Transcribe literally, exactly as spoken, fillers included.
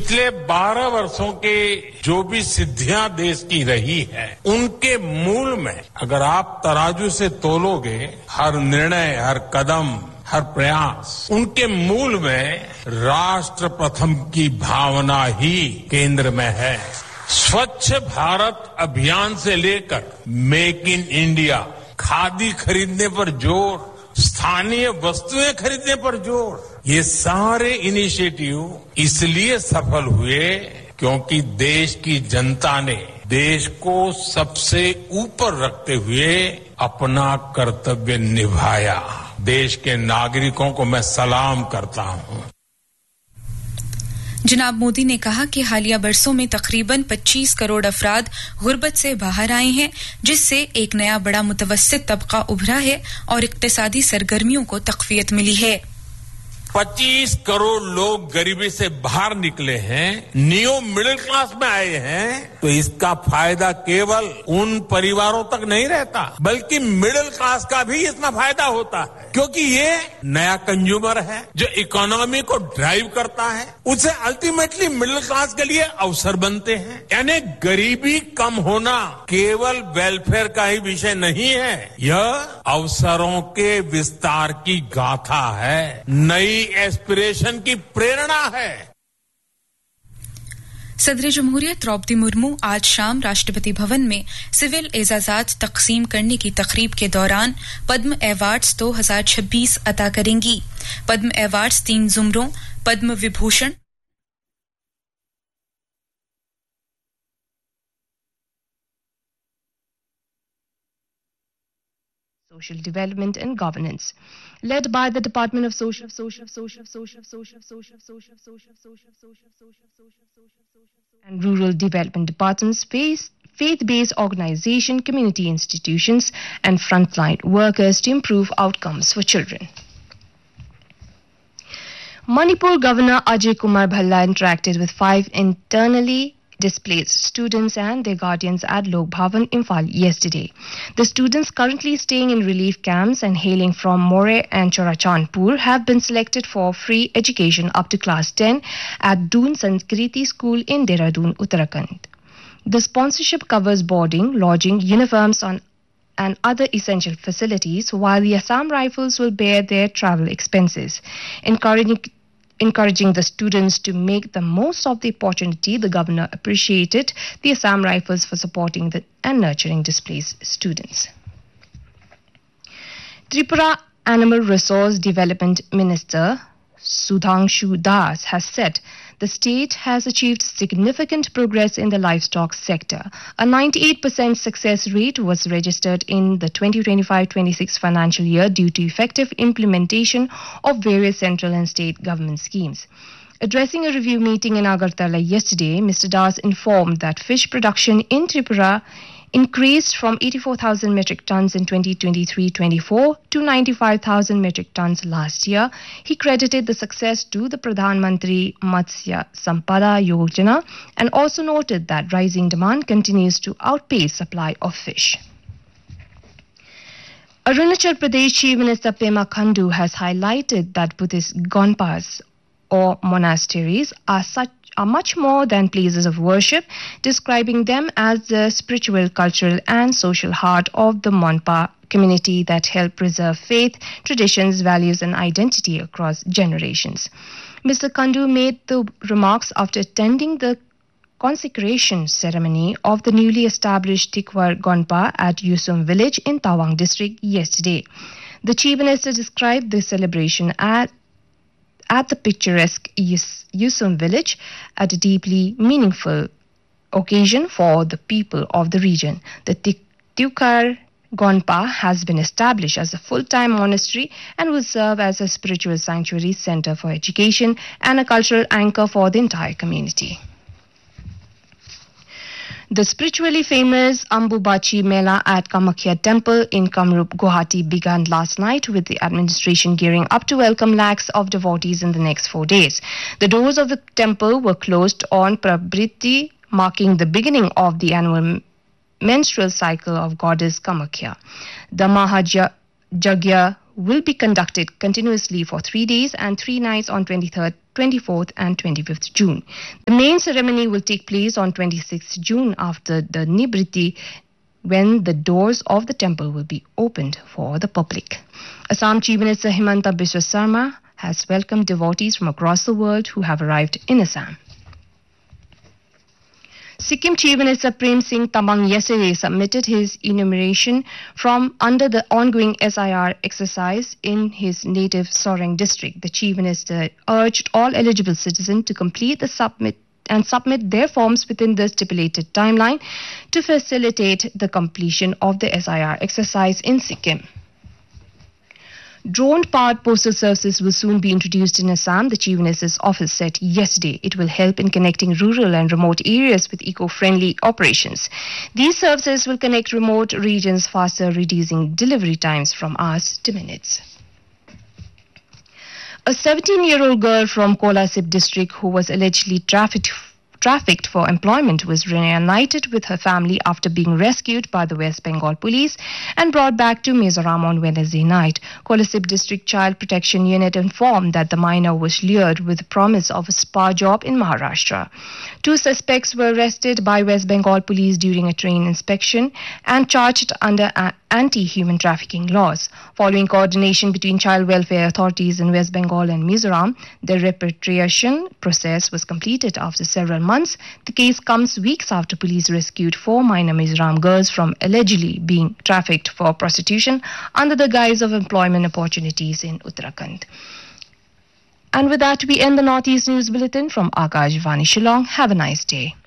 पिछले बारह वर्षों के जो भी सिद्धियां देश की रही है, उनके मूल में अगर आप तराजू से तोलोगे, हर निर्णय, हर कदम, हर प्रयास, उनके मूल में राष्ट्र प्रथम की भावना ही केंद्र में है। स्वच्छ भारत अभियान से लेकर मेक इन इंडिया, खादी खरीदने पर जोर, स्थानीय वस्तुएं खरीदने पर जोर, ये सारे इनिशिएटिव इसलिए सफल हुए क्योंकि देश की जनता ने देश को सबसे ऊपर रखते हुए अपना कर्तव्य निभाया। देश के नागरिकों को मैं सलाम करता हूं। जनाब मोदी ने कहा कि हालिया बरसों में तकरीबन पच्चीस करोड़ अफराद गुर्बत से बाहर आए हैं, जिससे एक नया बड़ा मुतवस्सित तबका उभरा है और इक्तिसादी सरगर्मियों को तक़वियत मिली है। पच्चीस करोड़ लोग गरीबी से बाहर निकले हैं, न्यू मिडिल क्लास में आए हैं, तो इसका फायदा केवल उन परिवारों तक नहीं रहता, बल्कि मिडिल क्लास का भी इसमें फायदा होता है, क्योंकि ये नया कंज्यूमर है जो इकोनॉमी को ड्राइव करता है, उससे अल्टीमेटली मिडिल क्लास के लिए अवसर बनते हैं। यानी गरीबी कम होना केवल वेलफेयर का ही विषय नहीं है, यह अवसरों के विस्तार की गाथा है, नई एस्पिरेशन की प्रेरणा है। सदर जमहूरियत द्रौपदी मुर्मू आज शाम राष्ट्रपति भवन में सिविल एजाजात तकसीम करने की तकरीब के दौरान पद्म अवार्ड्स दो हज़ार छब्बीस अता करेंगी। पद्म अवार्ड्स तीन जुमरों Padma Vibhushan, Social Development and Governance, led by the Department of Social, Social, Social, Social, Social, Social, Social, Social, Social, Social, Social, and Rural Development Departments, faith-based organization, community institutions, and frontline workers to improve outcomes for children. Manipur Governor Ajay Kumar Bhalla interacted with five internally displaced students and their guardians at Lok Bhavan, Imphal yesterday. The students currently staying in relief camps and hailing from More and Chorachandpur have been selected for free education up to class ten at Doon Sanskriti School in Dehradun, Uttarakhand. The sponsorship covers boarding, lodging, uniforms on and other essential facilities, while the Assam Rifles will bear their travel expenses. Encouraging Encouraging the students to make the most of the opportunity, the governor appreciated the Assam Rifles for supporting the, and nurturing displaced students. Tripura Animal Resource Development Minister Sudhanshu Das has said the state has achieved significant progress in the livestock sector. A ninety-eight percent success rate was registered in the twenty twenty-five twenty-six financial year due to effective implementation of various central and state government schemes. Addressing a review meeting in Agartala yesterday, Mister Das informed that fish production in Tripura increased from eighty-four thousand metric tons in twenty twenty-three twenty-four to ninety-five thousand metric tons last year. He credited the success to the Pradhan Mantri Matsya Sampada Yojana and also noted that rising demand continues to outpace supply of fish. Arunachal Pradesh Chief Minister Pema Khandu has highlighted that Buddhist gonpas or monasteries are such are much more than places of worship, describing them as the spiritual, cultural and social heart of the Monpa community that help preserve faith, traditions, values and identity across generations. Mister Khandu made the remarks after attending the consecration ceremony of the newly established Tikwar Gonpa at Yusum village in Tawang district yesterday. The Chief Minister described the celebration as at the picturesque Yusum village at a deeply meaningful occasion for the people of the region. The Tikwar Gonpa has been established as a full-time monastery and will serve as a spiritual sanctuary, center for education and a cultural anchor for the entire community. The spiritually famous Ambubachi Mela at Kamakhya Temple in Kamrup, Guwahati began last night with the administration gearing up to welcome lakhs of devotees in the next four days. The doors of the temple were closed on Prabriti, marking the beginning of the annual menstrual cycle of goddess Kamakhya. The Mahajagya will be conducted continuously for three days and three nights on twenty-third twenty-fourth and twenty-fifth June. The main ceremony will take place on twenty-sixth June after the Nibriti, when the doors of the temple will be opened for the public. Assam Chief Minister Himanta Biswa Sarma has welcomed devotees from across the world who have arrived in Assam. Sikkim Chief Minister Prem Singh Tamang yesterday submitted his enumeration from under the ongoing S I R exercise in his native Soreng district. The Chief Minister urged all eligible citizens to complete the submit and submit their forms within the stipulated timeline to facilitate the completion of the S I R exercise in Sikkim. Drone-powered postal services will soon be introduced in Assam, the Chief Minister's office said yesterday. It will help in connecting rural and remote areas with eco-friendly operations. These services will connect remote regions faster, reducing delivery times from hours to minutes. A seventeen-year-old girl from Kolasib district who was allegedly trafficked trafficked for employment was reunited with her family after being rescued by the West Bengal police and brought back to Mizoram on Wednesday night. Kolasib District Child Protection Unit informed that the minor was lured with the promise of a spa job in Maharashtra. Two suspects were arrested by West Bengal police during a train inspection and charged under anti-human trafficking laws. Following coordination between child welfare authorities in West Bengal and Mizoram, the repatriation process was completed after several months. The case comes weeks after police rescued four minor Mizoram girls from allegedly being trafficked for prostitution under the guise of employment opportunities in Uttarakhand. And with that, we end the Northeast News Bulletin from Akashvani Shillong. Have a nice day.